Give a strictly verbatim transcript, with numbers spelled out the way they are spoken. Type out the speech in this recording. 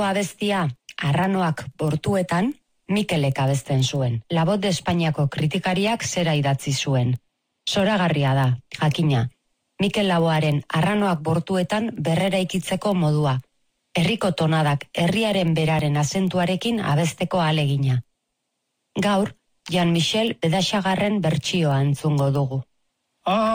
Lehenengo abestia, Arranoak portuetan, Mikelek abesten zuen. La Voz de Espainiako kritikariak zera idatzi zuen. Zoragarria da, jakina. Mikel Laboaren Arranoak portuetan berrera ikitzeko modua. Herriko tonadak herriaren beraren azentuarekin abesteko ahalegina. Gaur, Jean Michel Bedaxagarren bertsioa entzungo dugu.